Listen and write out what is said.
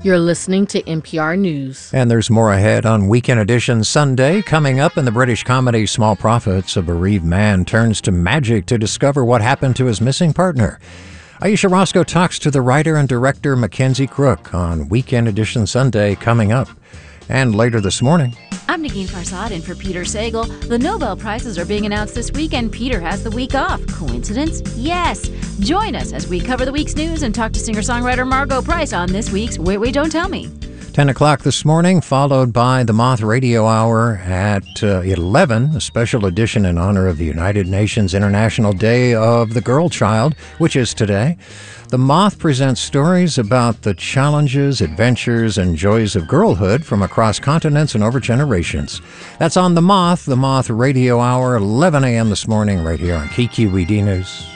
You're listening to NPR News. And there's more ahead on Weekend Edition Sunday. Coming up in the British comedy Small Profits, a bereaved man turns to magic to discover what happened to his missing partner. Aisha Roscoe talks to the writer and director Mackenzie Crook on Weekend Edition Sunday coming up. And later this morning, I'm Negin Farsad in for Peter Sagal. The Nobel Prizes are being announced this week, and Peter has the week off. Coincidence? Yes. Join us as we cover the week's news and talk to singer-songwriter Margo Price on this week's Wait, Wait, Don't Tell Me. 10 o'clock this morning, followed by the Moth Radio Hour at 11, a special edition in honor of the United Nations International Day of the Girl Child, which is today. The Moth presents stories about the challenges, adventures, and joys of girlhood from across continents and over generations. That's on the Moth Radio Hour, 11 a.m. this morning, right here on KQED News.